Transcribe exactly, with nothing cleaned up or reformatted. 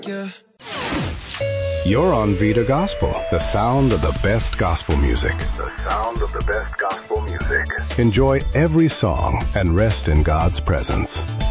Yeah. You're on Vida Gospel, the sound of the best gospel music. The sound of the best gospel music. Enjoy every song and rest in God's presence.